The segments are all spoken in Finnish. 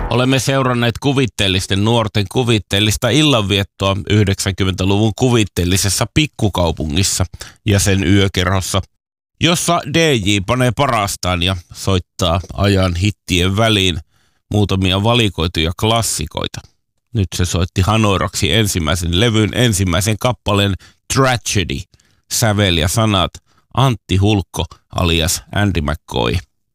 Olemme seuranneet kuvitteellisten nuorten kuvitteellista illanviettoa 90-luvun kuvitteellisessa pikkukaupungissa ja sen yökerhossa, jossa DJ panee parastaan ja soittaa ajan hittien väliin muutamia valikoituja klassikoita. Nyt se soitti hanoiraksi ensimmäisen levyn ensimmäisen kappaleen Tragedy, sävel ja sanat Antti Hulkko alias Andy McCoy.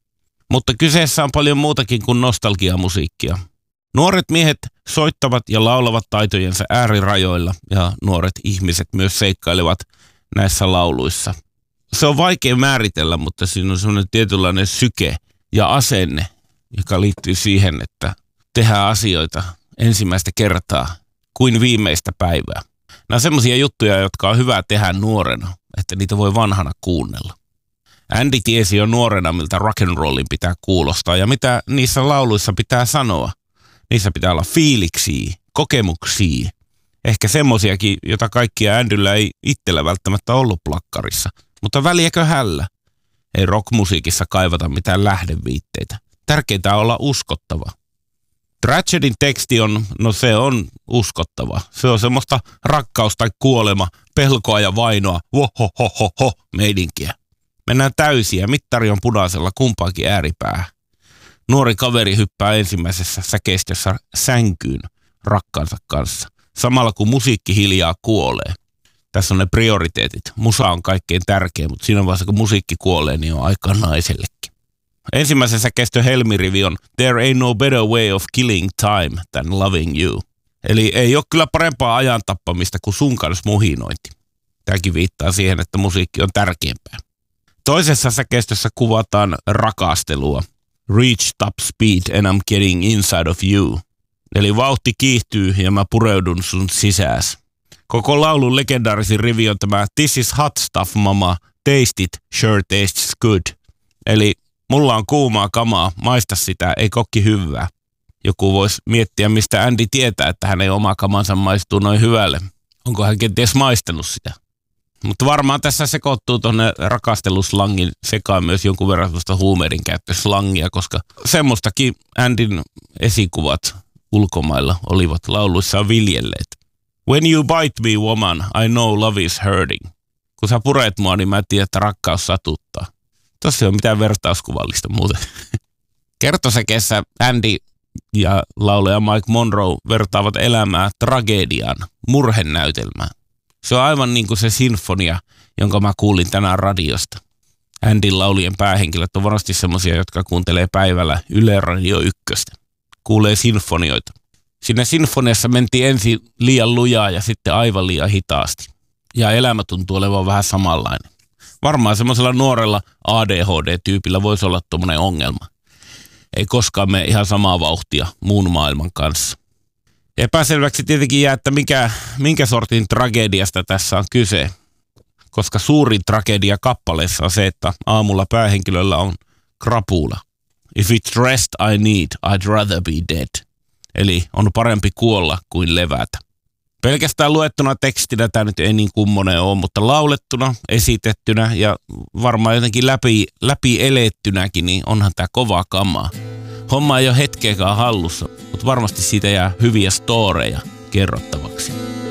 Mutta kyseessä on paljon muutakin kuin nostalgiamusiikkia. Nuoret miehet soittavat ja laulavat taitojensa äärirajoilla ja nuoret ihmiset myös seikkailevat näissä lauluissa. Se on vaikea määritellä, mutta siinä on sellainen tietynlainen syke ja asenne, joka liittyy siihen, että tehdään asioita ensimmäistä kertaa kuin viimeistä päivää. Nämä on semmoisia juttuja, jotka on hyvä tehdä nuorena, että niitä voi vanhana kuunnella. Andy tiesi jo nuorena, miltä rock'n'rollin pitää kuulostaa ja mitä niissä lauluissa pitää sanoa. Niissä pitää olla fiiliksiä, kokemuksia, ehkä semmosiakin, jota kaikkia Andyllä ei itsellä välttämättä ollut plakkarissa. Mutta väliäkö hällä? Ei rockmusiikissa kaivata mitään lähdeviitteitä. Tärkeintä on olla uskottava. Tragedyn teksti on uskottava. Se on semmoista rakkaus tai kuolema, pelkoa ja vainoa, vohohohoho meidinkiä. Mennään täysiä, mittari on punaisella kumpaakin ääripäähän. Nuori kaveri hyppää ensimmäisessä säkeistössä sänkyyn rakkaansa kanssa, samalla kun musiikki hiljaa kuolee. Tässä on ne prioriteetit. Musa on kaikkein tärkein, mutta siinä vaiheessa kun musiikki kuolee, niin on aikaa naisellekin. Ensimmäisen säkeistön helmirivi on There ain't no better way of killing time than loving you. Eli ei ole kyllä parempaa ajan tappamista kuin sun kanssa muhinointi. Tämäkin viittaa siihen, että musiikki on tärkeämpää. Toisessa säkeistössä kuvataan rakastelua. Reach top speed and I'm getting inside of you. Eli vauhti kiihtyy ja mä pureudun sun sisääs. Koko laulun legendaarisin rivi on tämä This is hot stuff mama, taste it, sure tastes good. Eli mulla on kuumaa kamaa, maista sitä, ei kokki hyvää. Joku voisi miettiä, mistä Andy tietää, että hänen oma kamansa maistuu noin hyvälle. Onko hän kenties maistanut sitä? Mutta varmaan tässä sekoittuu tuonne rakasteluslangin sekaan myös jonkun verran tuosta huumeiden käyttöslangia, koska semmoistakin Andyn esikuvat ulkomailla olivat lauluissaan viljelleet. When you bite me, woman, I know love is hurting. Kun sä pureet mua, niin mä tiedän, että rakkaus satuttaa. Tossa ei ole mitään vertauskuvallista muuten. Kertosäkeessä Andy ja laulaja Mike Monroe vertaavat elämää tragediaan, murhenäytelmään. Se on aivan niin kuin se sinfonia, jonka mä kuulin tänään radiosta. Andyn laulujen päähenkilöt on varmasti semmoisia, jotka kuuntelee päivällä Yle Radio 1. Kuulee sinfonioita. Siinä sinfoniassa mentiin ensin liian lujaa ja sitten aivan liian hitaasti. Ja elämä tuntuu olevan vähän samanlainen. Varmaan semmoisella nuorella ADHD-tyypillä voisi olla tommoinen ongelma. Ei koskaan mene ihan samaa vauhtia muun maailman kanssa. Epäselväksi tietenkin jää, että minkä sortin tragediasta tässä on kyse. Koska suurin tragedia kappaleessa on se, että aamulla päähenkilöllä on krapula. If it's rest I need, I'd rather be dead. Eli on parempi kuolla kuin levätä. Pelkästään luettuna tekstinä tämä nyt ei niin kummonen ole, mutta laulettuna, esitettynä ja varmaan jotenkin läpi elettynäkin, niin onhan tämä kovaa kamaa. Homma ei ole hetkeäkään hallussa, mutta varmasti siitä jää hyviä storeja kerrottavaksi.